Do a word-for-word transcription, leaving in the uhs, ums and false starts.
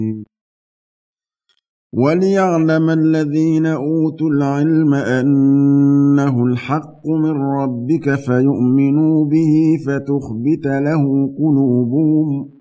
وَلِيَعْلَمَ الَّذِينَ أُوتُوا الْعِلْمَ أَنَّهُ الْحَقُّ مِنْ رَبِّكَ فَيُؤْمِنُوا بِهِ فَتُخْبِتَ لَهُ قُلُوبُهُمْ